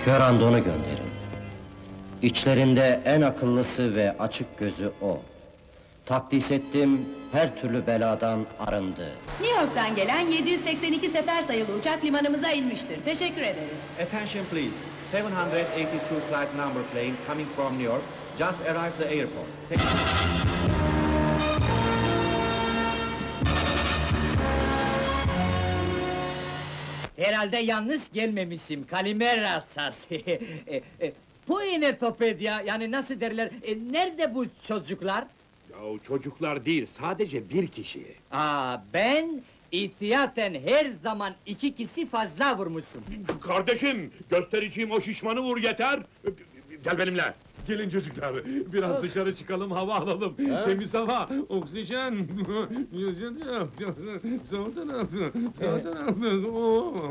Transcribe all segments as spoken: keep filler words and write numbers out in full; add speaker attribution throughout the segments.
Speaker 1: Kör Andon'u gönderin. İçlerinde en akıllısı ve açık gözü o. Takdis ettim, her türlü beladan arındı.
Speaker 2: New York'tan gelen yedi yüz seksen iki sefer sayılı uçak limanımıza inmiştir. Teşekkür ederiz.
Speaker 3: Attention please. seven hundred eighty-two flight number plane coming from New York just arrived the airport. Take...
Speaker 4: Herhalde yalnız gelmemişim, Kalimera sas. E, e, Bu Enetopedya, yani nasıl derler, e, nerede bu çocuklar?
Speaker 5: Ya çocuklar değil, sadece bir kişi.
Speaker 4: Aa, ben ihtiyaten her zaman iki kişi fazla vurmuşum.
Speaker 5: Kardeşim, göstereceğim o şişmanı vur yeter! Gel benimle! Gelin çocuklar, biraz dışarı çıkalım, hava alalım. Temiz hava, oksijen. Soğuktan al, soğuktan al.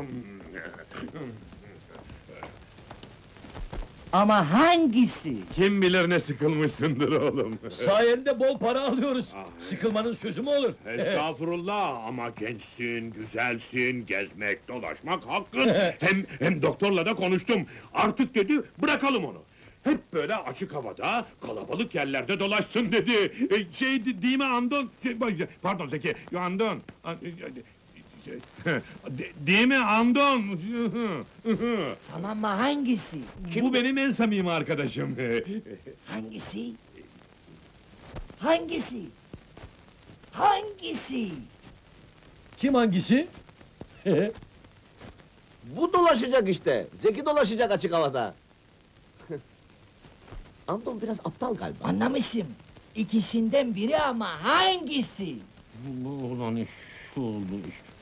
Speaker 4: Ama hangisi?
Speaker 5: Kim bilir ne sıkılmışsındır oğlum.
Speaker 6: Sayende bol para alıyoruz. Sıkılmanın sözü mü olur?
Speaker 5: Estağfurullah, ama gençsin, güzelsin, gezmek, dolaşmak hakkın. hem hem doktorla da konuştum. Artık dedi, bırakalım onu. Hep böyle açık havada, kalabalık yerlerde dolaşsın dedi. E, şey de- değil mi Andon? Şey, bak, pardon Zeki, ya Andon. An- e, şey, de- Değil mi Andon?
Speaker 4: Tamam ama hangisi?
Speaker 5: Bu benim en samimi arkadaşım.
Speaker 4: Hangisi? Hangisi? Hangisi?
Speaker 6: Kim hangisi?
Speaker 7: Bu dolaşacak işte. Zeki dolaşacak açık havada. Anton biraz aptal galiba.
Speaker 4: Anlamışım. İkisinden biri ama hangisi?
Speaker 5: Bu ulan iş oldu iş.